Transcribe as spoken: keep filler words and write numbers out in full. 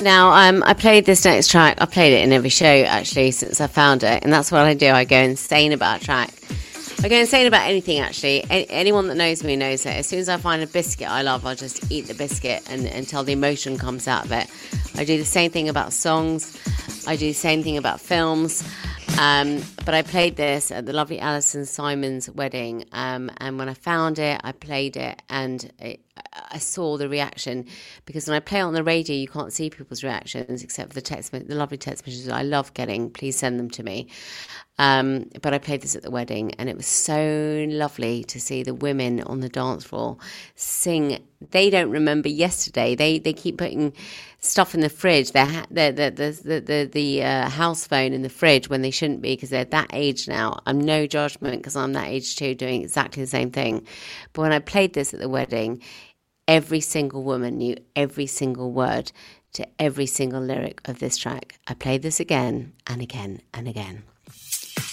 Now, um, I played this next track. I played it in every show, actually, since I found it. And that's what I do. I go insane about a track. I go insane about anything, actually. A- anyone that knows me knows that as soon as I find a biscuit I love, I'll just eat the biscuit and, until the emotion comes out of it. I do the same thing about songs. I do the same thing about films. Um, but I played this at the lovely Alison Simon's wedding. Um, and when I found it, I played it and it, I saw the reaction, because when I play it on the radio, you can't see people's reactions except for the text, the lovely text messages I love getting. Please send them to me. Um, but I played this at the wedding, and it was so lovely to see the women on the dance floor sing. They don't remember yesterday. They they keep putting stuff in the fridge, their the the the the the, the uh, house phone in the fridge when they shouldn't be, because they're that age now. I'm no judgment, because I'm that age too, doing exactly the same thing. But when I played this at the wedding, every single woman knew every single word to every single lyric of this track. I played this again and again and again.